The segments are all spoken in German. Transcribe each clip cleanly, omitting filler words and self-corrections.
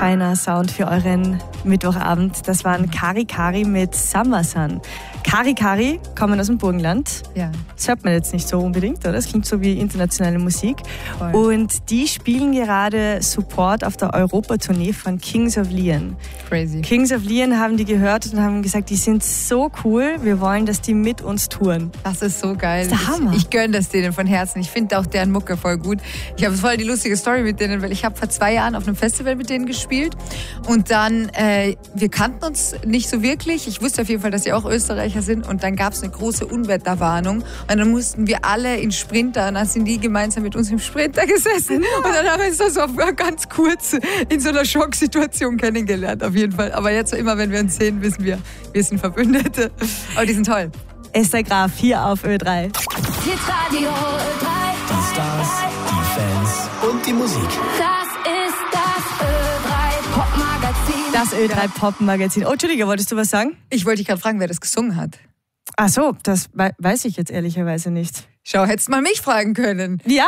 feiner Sound für euren Mittwochabend. Das waren Kari Kari mit Summer Sun. Kari Kari kommen aus dem Burgenland. Ja. Das hört man jetzt nicht so unbedingt, oder? Das klingt so wie internationale Musik. Voll. Und die spielen gerade Support auf der Europatournee von Kings of Leon. Crazy. Kings of Leon haben die gehört und haben gesagt, die sind so cool, wir wollen, dass die mit uns touren. Das ist so geil. Das ist der Hammer. Ich gönne das denen von Herzen. Ich finde auch deren Mucke voll gut. Ich habe voll die lustige Story mit denen, weil ich habe vor 2 Jahren auf einem Festival mit denen gespielt. Und dann, wir kannten uns nicht so wirklich. Ich wusste auf jeden Fall, dass sie auch Österreicher sind. Und dann gab es eine große Unwetterwarnung. Und dann mussten wir alle in Sprinter. Und dann sind die gemeinsam mit uns im Sprinter gesessen. Und dann haben wir uns das so ganz kurz in so einer Schocksituation kennengelernt, auf jeden Fall. Aber jetzt immer, wenn wir uns sehen, wissen wir sind Verbündete. Aber die sind toll. Esther Graf hier auf Ö3. Hitradio Ö3. Die Stars, die Fans und die Musik. Das ist das Ö3 Popmagazin. Das Ö3 Pop-Magazin. Oh, Entschuldige, wolltest du was sagen? Ich wollte dich gerade fragen, wer das gesungen hat. Ach so, das weiß ich jetzt ehrlicherweise nicht. Schau, hättest mal mich fragen können. Ja,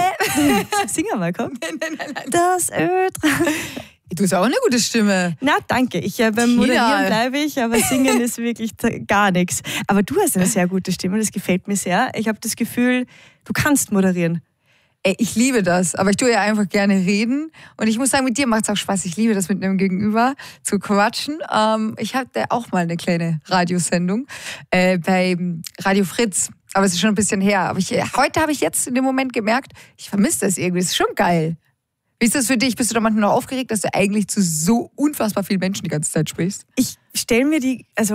sing mal, komm. Nein. Das Ö3. Du hast auch eine gute Stimme. Na, danke. Beim Moderieren bleibe ich, aber singen ist wirklich gar nichts. Aber du hast eine sehr gute Stimme, das gefällt mir sehr. Ich habe das Gefühl, du kannst moderieren. Ey, ich liebe das, aber ich tue ja einfach gerne reden. Und ich muss sagen, mit dir macht es auch Spaß. Ich liebe das, mit einem Gegenüber zu quatschen. Ich hatte auch mal eine kleine Radiosendung bei Radio Fritz. Aber es ist schon ein bisschen her. Aber heute habe ich jetzt in dem Moment gemerkt, ich vermisse das irgendwie. Das ist schon geil. Wie ist das für dich? Bist du da manchmal noch aufgeregt, dass du eigentlich zu so unfassbar vielen Menschen die ganze Zeit sprichst? Ich stelle mir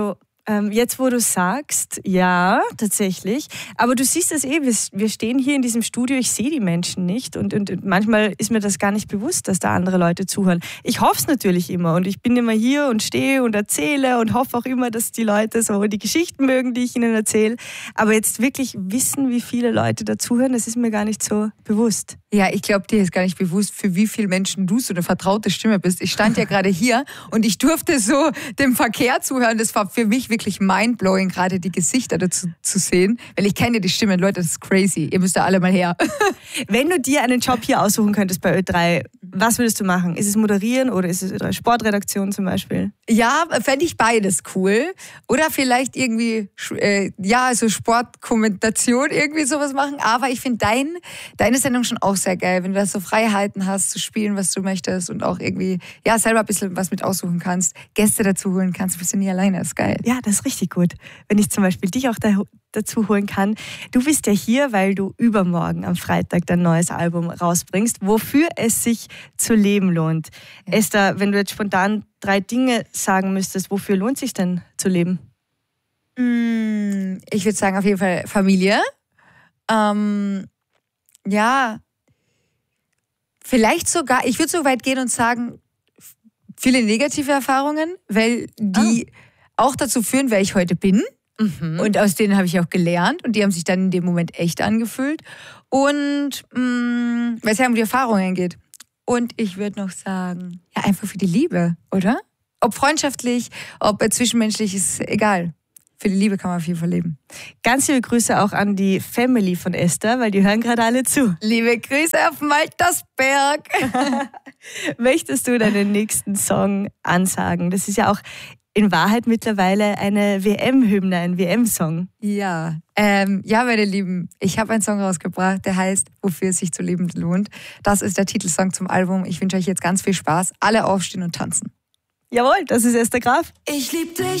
jetzt wo du sagst, ja, tatsächlich. Aber du siehst das wir stehen hier in diesem Studio, ich sehe die Menschen nicht und manchmal ist mir das gar nicht bewusst, dass da andere Leute zuhören. Ich hoffe es natürlich immer und ich bin immer hier und stehe und erzähle und hoffe auch immer, dass die Leute so die Geschichten mögen, die ich ihnen erzähle. Aber jetzt wirklich wissen, wie viele Leute da zuhören, das ist mir gar nicht so bewusst. Ja, ich glaube, dir ist gar nicht bewusst, für wie viele Menschen du so eine vertraute Stimme bist. Ich stand ja gerade hier und ich durfte so dem Verkehr zuhören. Das war für mich wirklich mindblowing, gerade die Gesichter dazu zu sehen. Weil ich kenne die Stimmen. Leute, das ist crazy. Ihr müsst da alle mal her. Wenn du dir einen Job hier aussuchen könntest bei Ö3, was würdest du machen? Ist es moderieren oder ist es Ö3 Sportredaktion zum Beispiel? Ja, fände ich beides cool. Oder vielleicht irgendwie, so Sportkommentation, irgendwie sowas machen. Aber ich finde deine Sendung schon auch sehr geil, wenn du da so Freiheiten hast, zu spielen, was du möchtest und auch irgendwie, selber ein bisschen was mit aussuchen kannst, Gäste dazu holen kannst, du bist ja nie alleine, das ist geil. Ja, das ist richtig gut. Wenn ich zum Beispiel dich auch dazu holen kann. Du bist ja hier, weil du übermorgen am Freitag dein neues Album rausbringst, wofür es sich zu leben lohnt. Ja. Esther, wenn du jetzt spontan 3 Dinge sagen müsstest, wofür lohnt sich denn zu leben? Ich würde sagen, auf jeden Fall Familie. Vielleicht sogar, ich würde so weit gehen und sagen, viele negative Erfahrungen, weil die auch dazu führen, wer ich heute bin. Mhm. Und aus denen habe ich auch gelernt und die haben sich dann in dem Moment echt angefühlt. Und weil es ja um die Erfahrungen geht. Und ich würde noch sagen, einfach für die Liebe, oder? Ob freundschaftlich, ob zwischenmenschlich, ist egal. Für die Liebe kann man auf jeden Fall leben. Ganz liebe Grüße auch an die Family von Esther, weil die hören gerade alle zu. Liebe Grüße auf Maltersberg. Möchtest du deinen nächsten Song ansagen? Das ist ja auch in Wahrheit mittlerweile eine WM-Hymne, ein WM-Song. Ja, meine Lieben, ich habe einen Song rausgebracht, der heißt Wofür es sich zu leben lohnt. Das ist der Titelsong zum Album. Ich wünsche euch jetzt ganz viel Spaß. Alle aufstehen und tanzen. Jawohl, das ist Esther Graf. Ich lieb dich.